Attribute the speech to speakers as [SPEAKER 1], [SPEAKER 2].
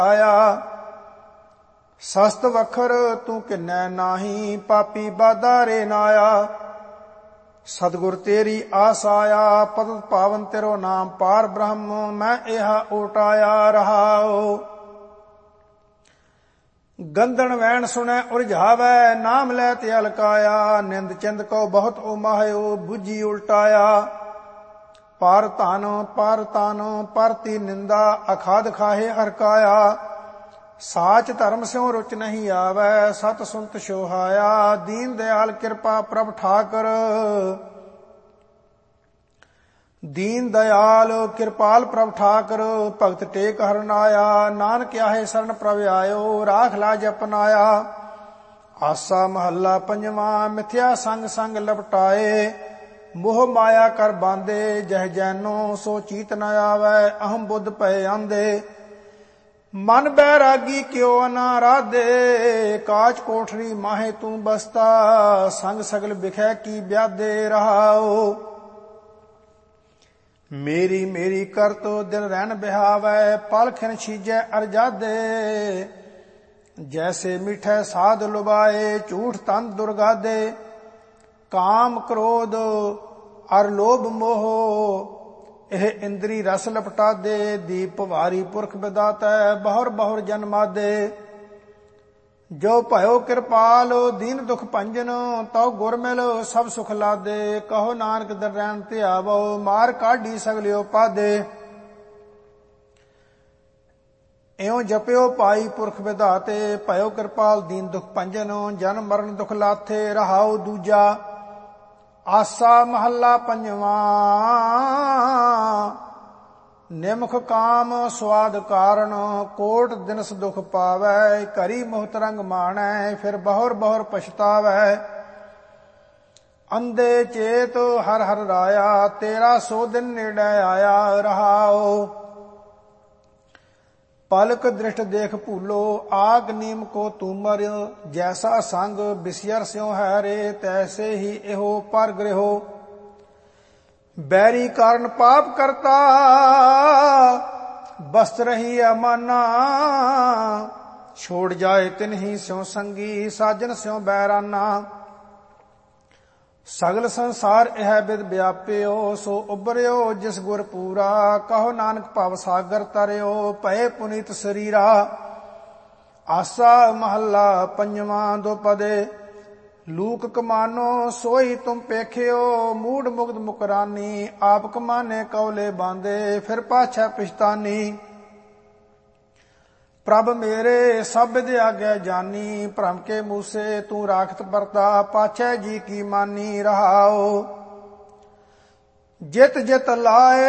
[SPEAKER 1] ਆਇਆ। ਸਸਤ ਵਖਰ ਤੂੰ ਕਿੰਨੈ ਨਾਹੀ, ਪਾਪੀ ਬਾਧਾ ਰੇ ਨਾਇਆ। ਸਤਿਗੁਰ ਤੇਰੀ ਆਸ ਆਇਆ, ਪਤਿਤ ਪਾਵਨ ਤੇਰੋ ਨਾਮ ਪਾਰ ਬ੍ਰਹਮ, ਮੈਂ ਇਹਾ ਓਟਾਇਆ ਰਹਾਉ। ਗੰਧਨ ਵੈਣ ਸੁਣੈ ਉਰਝਾਵੈ, ਨਾਮ ਲੈ ਤੇ ਅਲਕਾਇਆ। ਨਿੰਦ ਚਿੰਦ ਕੋ ਬਹੁਤ ਉਮਾਹਿਓ, ਬੁੱਝੀ ਉਲਟਾਇਆ। ਪਰ ਤਨ ਪਰਤੀ ਨਿੰਦਾ, ਅਖਾਦ ਖਾਹੇ ਹਰਕਾਇਆ। ਸਾਚ ਧਰਮ ਸਿਉ ਰੁਚ ਨਹੀਂ ਆਵੈ, ਸਤ ਸੁਨਤ ਸੋਹਾਇਆ। ਦੀਨ ਦਿਆਲ ਕਿਰਪਾ ਪ੍ਰਭ ਠਾਕਰ, ਦੀਨ ਦਿਆਲ ਕਿਰਪਾਲ ਪ੍ਰਭ ਠਾਕਰ। ਭਗਤ ਟੇਕ ਹਰਨ ਆਇਆ, ਨਾਨਕ ਆਹੇ ਸਰਨ ਪ੍ਰਭ ਆਇਓ। ਰਾਖ ਲਾਜ ਅਪਨਾਇਆ। ਆਸਾ ਮਹੱਲਾ ਪੰਜਵਾਂ। ਮਿਥਿਆ ਸੰਗ ਸੰਗ ਲਪਟਾਏ, ਮੋਹ ਮਾਇਆ ਕਰ ਬਾਂਦੇ। ਜਹ ਜੈਨੋ ਸੋ ਚੀਤ ਨ ਆਵੈ, ਅਹੰ ਬੁੱਧ ਭਏ ਆਂਦੇ। ਮਨ ਬੈਰਾਗੀ ਕਿਉ ਨਾ ਰਾਧੇ, ਕਾਚ ਕੋਠਰੀ ਮਾਹੇ ਤੂੰ ਬਸਤਾ। ਸੰਗ ਸਗਲ ਬਿਖੈ ਕੀ ਬਿਆਦੇ ਰਹਾਉ। ਮੇਰੀ ਮੇਰੀ ਕਰਤ ਦਿਲ ਰਹਿਣ ਬਿਹਾਵੈ, ਪਲ ਖਿਨ ਛੀਜੈ ਅਰਜਾਦੇ। ਜੈਸੇ ਮਿਠੈ ਸਾਧ ਲੁਬਾਏ, ਝੂਠ ਤਨ ਦੁਰਗਾਦੇ। ਕਾਮ ਕ੍ਰੋਧ ਅਰ ਲੋਭ ਮੋਹ, ਇਹ ਇੰਦਰੀ ਰਸ ਲਪਟਾਦੇ। ਦੀਪ ਭਵਾਰੀ ਪੁਰਖ ਬਿਦਾਤੈ, ਬਹੁਰ ਬਹੁਰ ਜਨਮਾਦੇ। ਜੋ ਭਇਓ ਕਿਰਪਾਲ ਦੀਨ ਦੁਖ ਭੰਜਨ, ਤਉ ਗੁਰ ਮਿਲ ਸਭ ਸੁਖ ਲਾਦੇ। ਕਹੋ ਨਾਨਕ ਦਰ ਰਹਿਣ ਧਿਆਵੋ, ਮਾਰ ਕਾਢੀ ਸਗਲਿਓ ਪਾਦੇ। ਇਉ ਜਪਿਓ ਪਾਈ ਪੁਰਖ ਵਿਧਾਤੇ, ਭਇਓ ਕਿਰਪਾਲ ਦੀਨ ਦੁਖ ਭੰਜਨ। ਜਨਮ ਮਰਨ ਦੁਖ ਲਾਥੇ, ਰਹਾਉ ਦੂਜਾ। ਆਸਾ ਮਹੱਲਾ ਪੰਜਵਾਂ। ਨਿਮਖ ਕਾਮ ਸਵਾਦ ਕਾਰਨ, ਕੋਟ ਦਿਨਸ ਦੁਖ ਪਾਵੈ। ਘਰੀ ਮੋਹਤ ਰੰਗ ਮਾਣੈ, ਫਿਰ ਬਹੁਰ ਬਹੁਰ ਪਛਤਾਵੈ। ਅੰਧੇ ਚੇਤ ਹਰ ਹਰ ਰਾਇਆ, ਤੇਰਾ ਸੋ ਦਿਨ ਨੇੜੇ ਆਇਆ ਰਹਾਉ। ਪਲਕ ਦ੍ਰਿਸ਼ਟ ਦੇਖ ਭੂਲੋ, ਆਗ ਨੀਮ ਕੋ ਤੂਮਰ। ਜੈਸਾ ਸੰਗ ਬਿਸਿਅਰ ਸਿਉ ਹੈ ਰੇ, ਤੈਸੇ ਹੀ ਇਹੋ ਪਰ ਗ੍ਰਹਿਓ। ਬੈਰੀ ਕਾਰਨ ਪਾਪ ਕਰਤਾ, ਬਸਤ ਰਹੀ ਅਮਾਨਾ। ਛੋੜ ਜਾਏ ਤਿਨਹੀ ਸਿਉ ਸੰਗੀ, ਸਾਜਨ ਸਿਉ ਬੈਰਾਨਾ। ਸਗਲ ਸੰਸਾਰ ਇਹ ਬਿਦ ਵਿਆਪਿਓ, ਸੋ ਉਬਰਿਓ ਜਿਸ ਗੁਰ ਪੂਰਾ। ਕਹੋ ਨਾਨਕ ਭਵ ਸਾਗਰ ਤਰਿਓ, ਭਏ ਪੁਨੀਤ ਸਰੀਰਾ। ਆਸਾ ਮਹੱਲਾ ਪੰਜਵਾਂ। ਦੁਪਦੇ ਲੂਕ ਕਮਾਨੋ, ਸੋਈ ਤੁਮ ਪੇਖਿਓ। ਮੂੜ ਮੁਗਧ ਮੁਕਰਾਨੀ, ਆਪ ਕਮਾਨੇ ਕੌਲੇ ਬਾਂਦੇ। ਫਿਰ ਪਾਛੈ ਪਿਛਤਾਨੀ। ਪ੍ਰਭ ਮੇਰੇ ਸਭ ਵਿਦ ਆਗਿਆ ਜਾਨੀ, ਭ੍ਰਮ ਕੇ ਮੂਸੇ ਤੂੰ ਰਾਖਤ ਪਰਤਾ। ਪਾਛੈ ਜੀ ਕੀ ਮਾਨੀ ਰਹਾਉ। ਜਿਤ ਜਿਤ ਲਾਏ